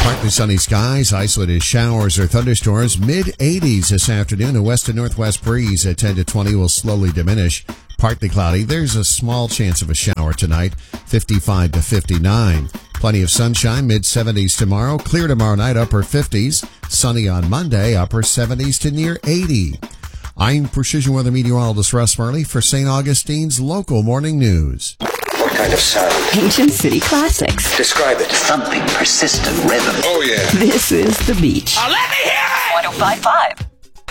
Partly sunny skies, isolated showers or thunderstorms, mid-80s this afternoon. A west to northwest breeze at 10 to 20 will slowly diminish. Partly cloudy. There's a small chance of a shower tonight, 55 to 59. Plenty of sunshine, mid-70s tomorrow. Clear tomorrow night, upper 50s. Sunny on Monday, upper 70s to near 80. I'm Precision Weather Meteorologist Russ Murley for St. Augustine's Local Morning News. What kind of sound? Ancient city classics. Describe it. Thumping, persistent rhythm. Oh, yeah. This is The Beach. Let me hear it! 105.5.